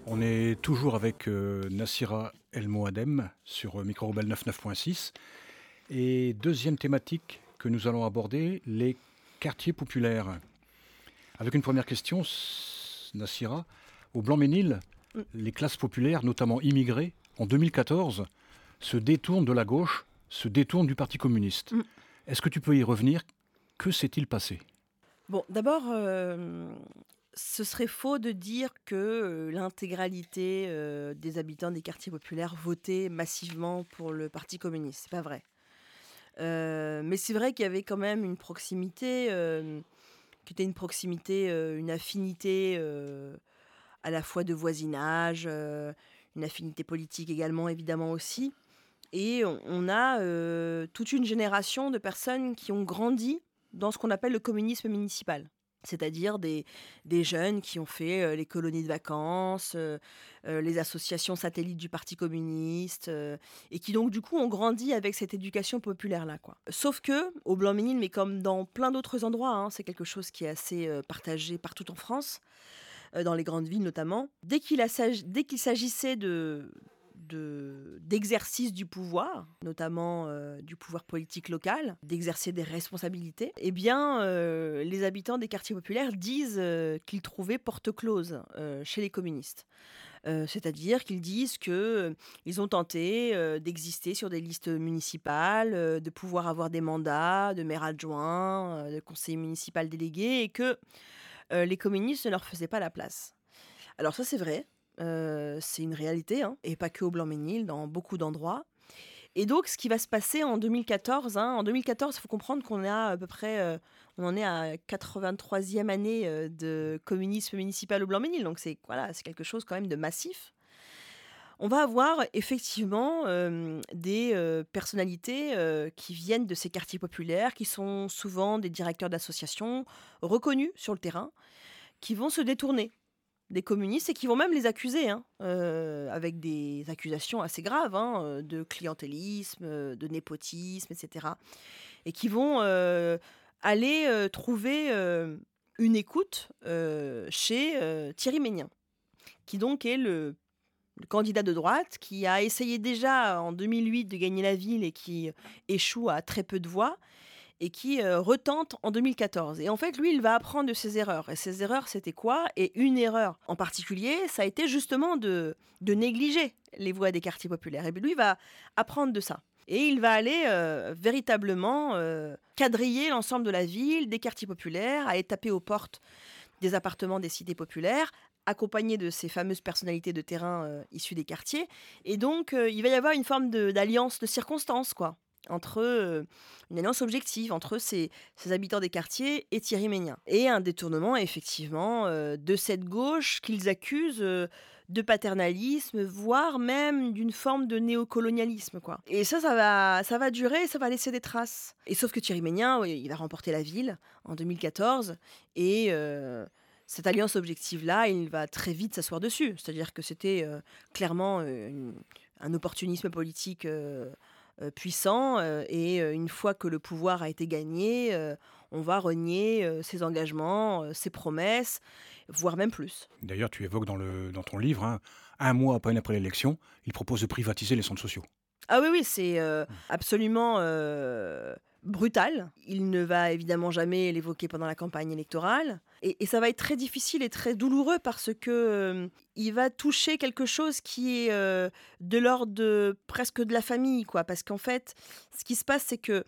On est toujours avec Nassira El Moadem sur Micro Rebelle 99.6. Et deuxième thématique que nous allons aborder, les quartiers populaires. Avec une première question, Nassira, au Blanc-Ménil, Mm. les classes populaires, notamment immigrées, en 2014, se détournent de la gauche, se détournent du Parti communiste. Mm. Est-ce que tu peux y revenir? Que s'est-il passé? Bon, d'abord, ce serait faux de dire que l'intégralité des habitants des quartiers populaires votaient massivement pour le Parti communiste. C'est pas vrai. Mais c'est vrai qu'il y avait quand même une proximité, qui était une proximité, une affinité à la fois de voisinage, une affinité politique également, évidemment aussi. Et on a toute une génération de personnes qui ont grandi dans ce qu'on appelle le communisme municipal. C'est-à-dire des jeunes qui ont fait les colonies de vacances, les associations satellites du Parti communiste, et qui donc du coup ont grandi avec cette éducation populaire-là, quoi. Sauf que, au Blanc-Ménil, mais comme dans plein d'autres endroits, hein, c'est quelque chose qui est assez partagé partout en France, dans les grandes villes notamment, dès qu'il s'agissait d'exercice du pouvoir, notamment du pouvoir politique local, d'exercer des responsabilités, eh bien, les habitants des quartiers populaires disent qu'ils trouvaient porte close chez les communistes. C'est-à-dire qu'ils disent qu'ils ont tenté d'exister sur des listes municipales, de pouvoir avoir des mandats de maire adjoint, de conseiller municipal délégué, et que les communistes ne leur faisaient pas la place. Alors ça, c'est vrai. C'est une réalité, hein, et pas que au Blanc-Ménil, dans beaucoup d'endroits. Et donc, ce qui va se passer en 2014, en 2014, il faut comprendre qu'on est à peu près, on en est à 83e année de communisme municipal au Blanc-Ménil, donc voilà, c'est quelque chose quand même de massif. On va avoir effectivement des personnalités qui viennent de ces quartiers populaires, qui sont souvent des directeurs d'associations reconnus sur le terrain, qui vont se détourner des communistes et qui vont même les accuser, hein, avec des accusations assez graves, hein, de clientélisme, de népotisme, etc. Et qui vont aller trouver une écoute chez Thierry Mégnien, qui donc est le candidat de droite, qui a essayé déjà en 2008 de gagner la ville et qui échoue à très peu de voix, et qui retente en 2014. Et en fait, lui, il va apprendre de ses erreurs. Et ses erreurs, c'était quoi? Et une erreur en particulier, ça a été justement de négliger les voix des quartiers populaires. Et bien, lui, il va apprendre de ça. Et il va aller véritablement quadriller l'ensemble de la ville, des quartiers populaires, aller taper aux portes des appartements des cités populaires, accompagné de ces fameuses personnalités de terrain issues des quartiers. Et donc, il va y avoir une forme d'alliance de circonstances, quoi, entre une alliance objective entre ces habitants des quartiers et Thierry Mégnien. Et un détournement, effectivement, de cette gauche qu'ils accusent de paternalisme, voire même d'une forme de néocolonialisme, quoi. Et ça va durer, ça va laisser des traces. Et sauf que Thierry Mégnien, oui, il va remporter la ville en 2014, et cette alliance objective-là, il va très vite s'asseoir dessus. C'est-à-dire que c'était clairement un opportunisme politique puissant, et une fois que le pouvoir a été gagné, on va renier ses engagements, ses promesses, voire même plus. D'ailleurs, tu évoques dans ton livre, hein, un mois à peine après l'élection, il propose de privatiser les centres sociaux. Ah oui, oui, c'est absolument brutal. Il ne va évidemment jamais l'évoquer pendant la campagne électorale. Et ça va être très difficile et très douloureux parce que il va toucher quelque chose qui est de l'ordre presque de la famille, quoi. Parce qu'en fait, ce qui se passe, c'est que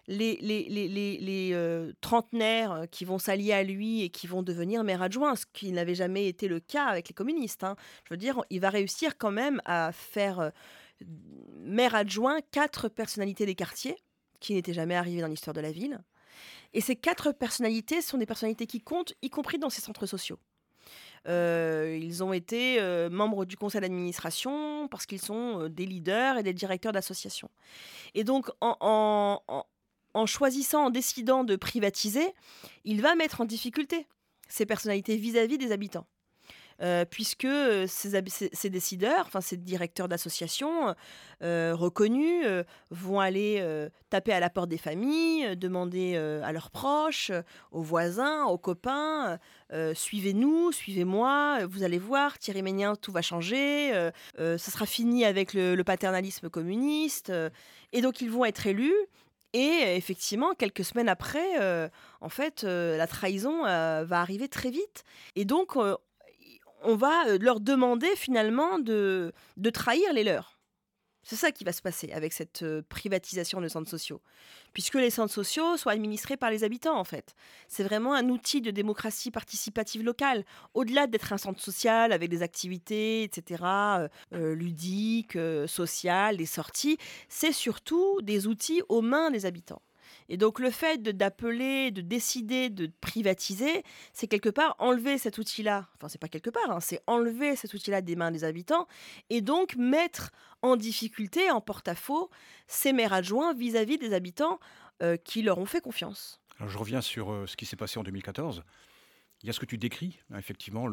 les trentenaires qui vont s'allier à lui et qui vont devenir maire adjoint, ce qui n'avait jamais été le cas avec les communistes, hein. Je veux dire, il va réussir quand même à faire maire adjoint 4 personnalités des quartiers qui n'étaient jamais arrivées dans l'histoire de la ville. Et ces 4 personnalités sont des personnalités qui comptent, y compris dans ces centres sociaux. Ils ont été membres du conseil d'administration parce qu'ils sont des leaders et des directeurs d'associations. Et donc, en choisissant, en décidant de privatiser, il va mettre en difficulté ces personnalités vis-à-vis des habitants. puisque ces décideurs, enfin ces directeurs d'associations reconnus, vont aller taper à la porte des familles, demander à leurs proches, aux voisins, aux copains, suivez-nous, suivez-moi, vous allez voir, Thierry Mégnien, tout va changer, ça sera fini avec le paternalisme communiste. Et donc ils vont être élus. Et effectivement, quelques semaines après, en fait, la trahison va arriver très vite. Et donc, on va leur demander finalement de trahir les leurs. C'est ça qui va se passer avec cette privatisation de centres sociaux. Puisque les centres sociaux sont administrés par les habitants, en fait. C'est vraiment un outil de démocratie participative locale. Au-delà d'être un centre social avec des activités, etc., ludiques, sociales, des sorties, c'est surtout des outils aux mains des habitants. Et donc le fait d'appeler, de décider de privatiser, c'est quelque part enlever cet outil-là. Enfin, c'est pas quelque part, hein, c'est enlever cet outil-là des mains des habitants et donc mettre en difficulté, en porte-à-faux, ces maires adjoints vis-à-vis des habitants qui leur ont fait confiance. Alors je reviens sur ce qui s'est passé en 2014. Il y a ce que tu décris, hein, effectivement,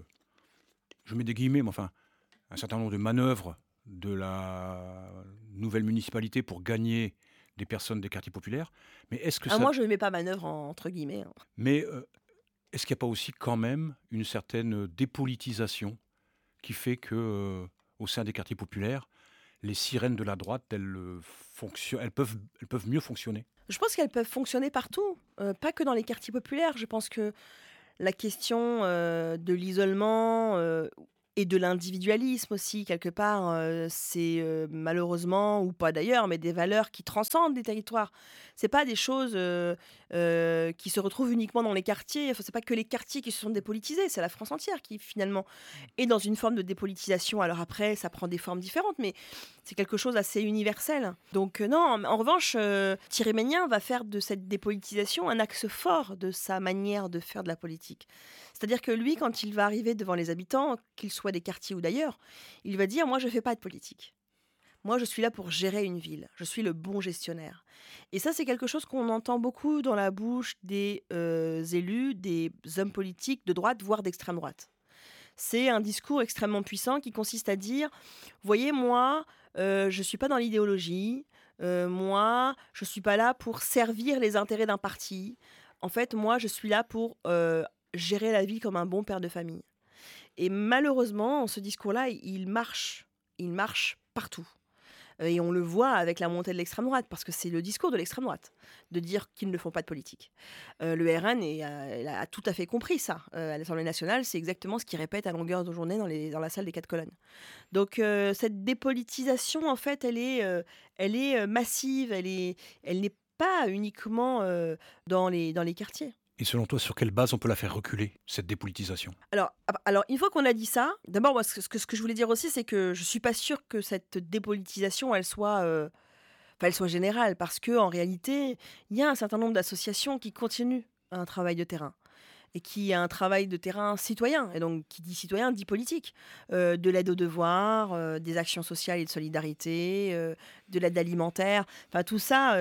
je mets des guillemets, mais enfin, un certain nombre de manœuvres de la nouvelle municipalité pour gagner des personnes des quartiers populaires. Mais est-ce que Ah, ça, moi, je ne mets pas manœuvre entre guillemets, hein. mais est-ce qu'il n'y a pas aussi quand même une certaine dépolitisation qui fait que au sein des quartiers populaires, les sirènes de la droite, elles peuvent mieux fonctionner? Je pense qu'elles peuvent fonctionner partout, pas que dans les quartiers populaires. Je pense que la question de l'isolement et de l'individualisme aussi, quelque part, c'est malheureusement, ou pas d'ailleurs, mais des valeurs qui transcendent les territoires. C'est pas des choses qui se retrouvent uniquement dans les quartiers. Enfin, c'est pas que les quartiers qui se sont dépolitisés, c'est la France entière qui finalement est dans une forme de dépolitisation. Alors après, ça prend des formes différentes, mais c'est quelque chose d'assez universel. Donc non, en revanche, Thierry Mégnien va faire de cette dépolitisation un axe fort de sa manière de faire de la politique. C'est-à-dire que lui, quand il va arriver devant les habitants, qu'ils soient des quartiers ou d'ailleurs, il va dire: moi, je ne fais pas de politique. Moi, je suis là pour gérer une ville. Je suis le bon gestionnaire. Et ça, c'est quelque chose qu'on entend beaucoup dans la bouche des élus, des hommes politiques de droite, voire d'extrême droite. C'est un discours extrêmement puissant qui consiste à dire: voyez, moi, je ne suis pas dans l'idéologie. Moi, je ne suis pas là pour servir les intérêts d'un parti. En fait, moi, je suis là pour gérer la vie comme un bon père de famille. Et malheureusement, ce discours-là, il marche. Il marche partout. Et on le voit avec la montée de l'extrême droite, parce que c'est le discours de l'extrême droite, de dire qu'ils ne font pas de politique. Le RN a tout à fait compris ça. À l'Assemblée nationale, c'est exactement ce qu'ils répètent à longueur de journée dans la salle des 4 colonnes. Donc cette dépolitisation, en fait, elle est massive, elle n'est pas uniquement dans les quartiers. Et selon toi, sur quelle base on peut la faire reculer, cette dépolitisation? Alors, une fois qu'on a dit ça, d'abord, moi, ce que je voulais dire aussi, c'est que je ne suis pas sûre que cette dépolitisation, elle soit générale, parce que en réalité, il y a un certain nombre d'associations qui continuent un travail de terrain et qui a un travail de terrain citoyen. Et donc, qui dit citoyen, dit politique. De l'aide aux devoirs, des actions sociales et de solidarité, de l'aide alimentaire. Enfin, tout ça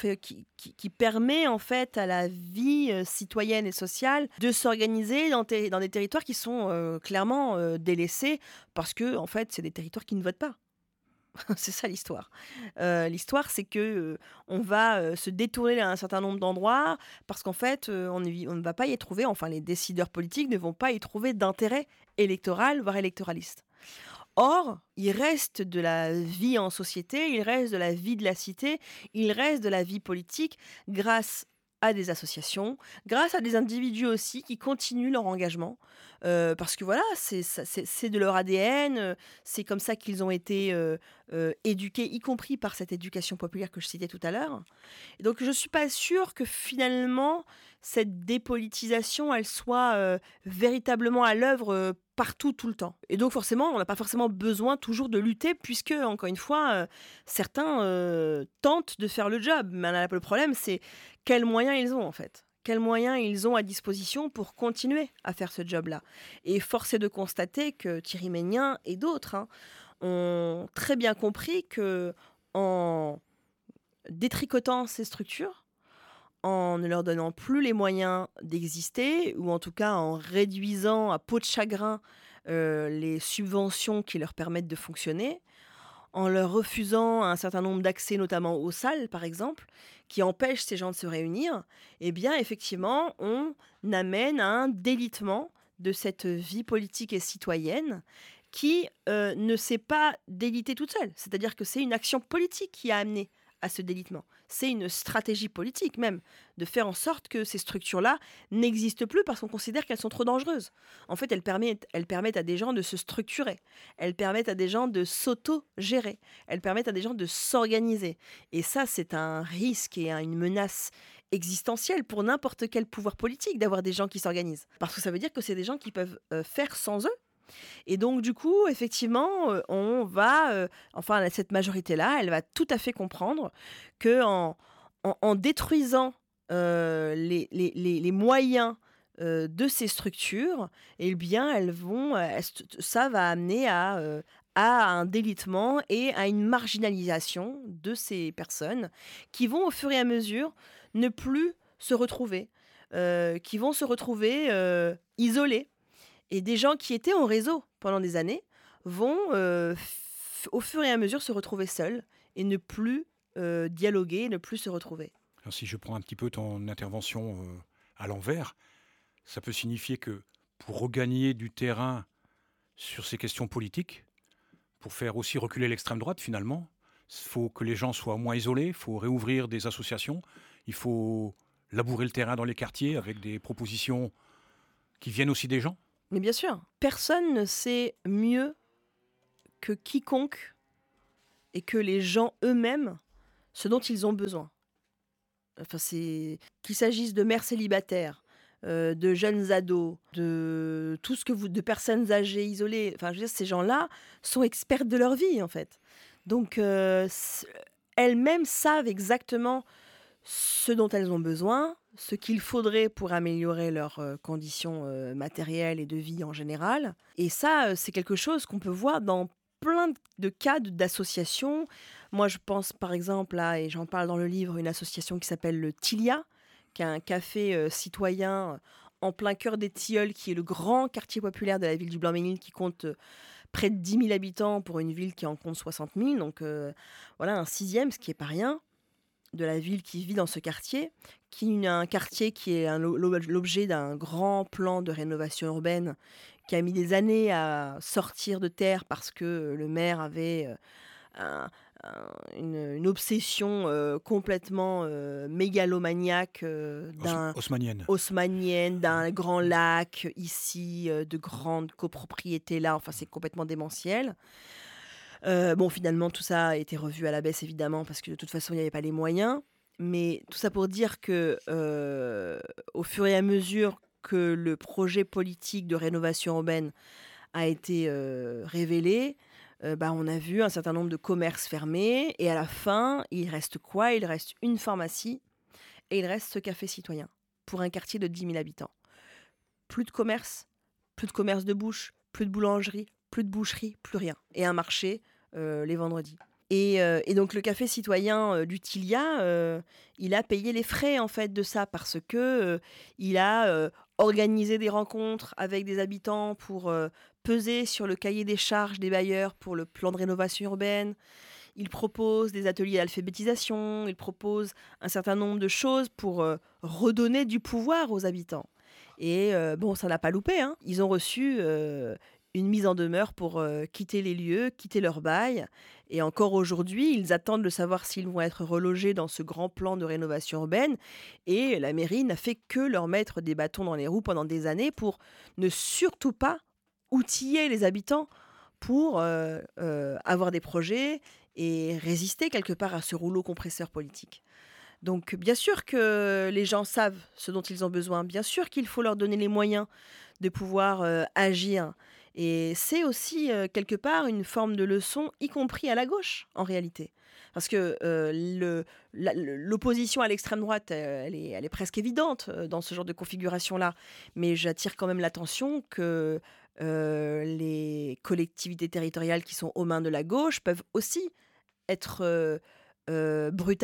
qui permet, en fait, à la vie citoyenne et sociale de s'organiser dans des territoires qui sont clairement délaissés parce que, en fait, c'est des territoires qui ne votent pas. C'est ça l'histoire. L'histoire, c'est que on va se détourner à un certain nombre d'endroits parce qu'en fait, on ne va pas y trouver, enfin les décideurs politiques ne vont pas y trouver d'intérêt électoral, voire électoraliste. Or, il reste de la vie en société, il reste de la vie de la cité, il reste de la vie politique grâce à des associations, grâce à des individus aussi qui continuent leur engagement. Parce que voilà, c'est de leur ADN, c'est comme ça qu'ils ont été éduqués, y compris par cette éducation populaire que je citais tout à l'heure. Et donc je ne suis pas sûre que finalement, cette dépolitisation, elle soit véritablement à l'œuvre partout, tout le temps. Et donc forcément, on n'a pas forcément besoin toujours de lutter, puisque, encore une fois, certains tentent de faire le job. Mais le problème, c'est quels moyens ils ont, en fait. Quels moyens ils ont à disposition pour continuer à faire ce job-là. Et force est de constater que Thierry Mégnien et d'autres ont très bien compris que en détricotant ces structures, en ne leur donnant plus les moyens d'exister, ou en tout cas en réduisant à peau de chagrin les subventions qui leur permettent de fonctionner, en leur refusant un certain nombre d'accès, notamment aux salles, par exemple, qui empêchent ces gens de se réunir, eh bien, effectivement, on amène à un délitement de cette vie politique et citoyenne qui ne s'est pas délitée toute seule. C'est-à-dire que c'est une action politique qui a amené à ce délitement. C'est une stratégie politique même, de faire en sorte que ces structures-là n'existent plus parce qu'on considère qu'elles sont trop dangereuses. En fait, elles permettent à des gens de se structurer. Elles permettent à des gens de s'auto-gérer. Elles permettent à des gens de s'organiser. Et ça, c'est un risque et une menace existentielle pour n'importe quel pouvoir politique d'avoir des gens qui s'organisent. Parce que ça veut dire que c'est des gens qui peuvent faire sans eux. Et donc, du coup, effectivement, on va, enfin, cette majorité-là, elle va tout à fait comprendre que en détruisant les moyens de ces structures, eh bien, ça va amener à un délitement et à une marginalisation de ces personnes qui vont, au fur et à mesure, ne plus se retrouver, qui vont se retrouver isolées. Et des gens qui étaient en réseau pendant des années vont, au fur et à mesure, se retrouver seuls et ne plus dialoguer, ne plus se retrouver. Alors, si je prends un petit peu ton intervention à l'envers, ça peut signifier que pour regagner du terrain sur ces questions politiques, pour faire aussi reculer l'extrême droite finalement, il faut que les gens soient moins isolés, il faut réouvrir des associations, il faut labourer le terrain dans les quartiers avec des propositions qui viennent aussi des gens. Mais bien sûr, personne ne sait mieux que quiconque et que les gens eux-mêmes ce dont ils ont besoin. Enfin, qu'il s'agisse de mères célibataires, de jeunes ados, de de personnes âgées, isolées. Enfin, je veux dire, ces gens-là sont expertes de leur vie, en fait. Donc, elles-mêmes savent exactement ce dont elles ont besoin, ce qu'il faudrait pour améliorer leurs conditions matérielles et de vie en général. Et ça, c'est quelque chose qu'on peut voir dans plein de cas d'associations. Moi, je pense par exemple à, et j'en parle dans le livre, une association qui s'appelle le Tilia, qui est un café citoyen en plein cœur des Tilleuls, qui est le grand quartier populaire de la ville du Blanc-Ménil, qui compte près de 10 000 habitants pour une ville qui en compte 60 000. Donc voilà, un sixième, ce qui n'est pas rien, de la ville qui vit dans ce quartier, qui est un quartier qui est l'objet d'un grand plan de rénovation urbaine qui a mis des années à sortir de terre parce que le maire avait un- une obsession complètement mégalomaniaque Haussmannienne. haussmannienne, d'un grand lac ici, de grandes copropriétés là, enfin c'est complètement démentiel. Bon, finalement, tout ça a été revu à la baisse, évidemment, parce que de toute façon, il n'y avait pas les moyens. Mais tout ça pour dire que, au fur et à mesure que le projet politique de rénovation urbaine a été révélé, bah, on a vu un certain nombre de commerces fermés. Et à la fin, il reste quoi? Il reste une pharmacie et il reste ce café citoyen pour un quartier de 10 000 habitants. Plus de commerce de bouche, plus de boulangerie, plus de boucherie, plus rien. Et un marché les vendredis. Et donc le café citoyen du Tilia, il a payé les frais en fait de ça parce que il a organisé des rencontres avec des habitants pour peser sur le cahier des charges des bailleurs pour le plan de rénovation urbaine. Il propose des ateliers d'alphabétisation, il propose un certain nombre de choses pour redonner du pouvoir aux habitants. Et bon, ça n'a pas loupé, hein. Ils ont reçu une mise en demeure pour quitter les lieux, quitter leur bail. Et encore aujourd'hui, ils attendent de savoir s'ils vont être relogés dans ce grand plan de rénovation urbaine. Et la mairie n'a fait que leur mettre des bâtons dans les roues pendant des années pour ne surtout pas outiller les habitants pour avoir des projets et résister quelque part à ce rouleau compresseur politique. Donc bien sûr que les gens savent ce dont ils ont besoin, bien sûr qu'il faut leur donner les moyens de pouvoir agir. Et c'est aussi quelque part une forme de leçon, y compris à la gauche en réalité. Parce que l'opposition à l'extrême droite, elle est presque évidente dans ce genre de configuration-là. Mais j'attire quand même l'attention que les collectivités territoriales qui sont aux mains de la gauche peuvent aussi être brutales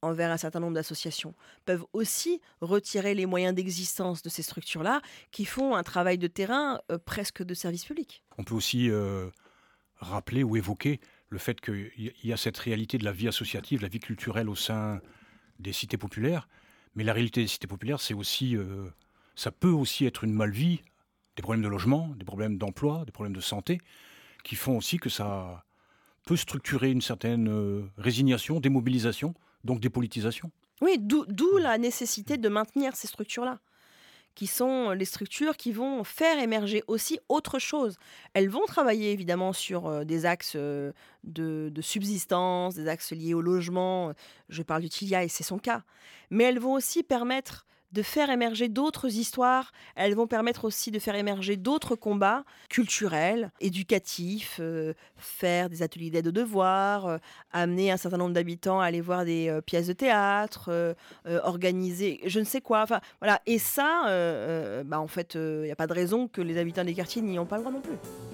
envers un certain nombre d'associations, peuvent aussi retirer les moyens d'existence de ces structures-là qui font un travail de terrain presque de service public. On peut aussi rappeler ou évoquer le fait qu'il y a cette réalité de la vie associative, de la vie culturelle au sein des cités populaires. Mais la réalité des cités populaires, c'est aussi, ça peut aussi être une mal-vie, des problèmes de logement, des problèmes d'emploi, des problèmes de santé, qui font aussi que ça peut structurer une certaine résignation, démobilisation, donc dépolitisation. Oui, d'où la nécessité de maintenir ces structures-là, qui sont les structures qui vont faire émerger aussi autre chose. Elles vont travailler évidemment sur des axes de subsistance, des axes liés au logement. Je parle du TIA et c'est son cas. Mais elles vont aussi permettre de faire émerger d'autres histoires. Elles vont permettre aussi de faire émerger d'autres combats culturels, éducatifs, faire des ateliers d'aide aux devoirs, amener un certain nombre d'habitants à aller voir des pièces de théâtre, organiser je ne sais quoi. Enfin, voilà. Et ça, en fait, il n'y a pas de raison que les habitants des quartiers n'y ont pas le droit non plus.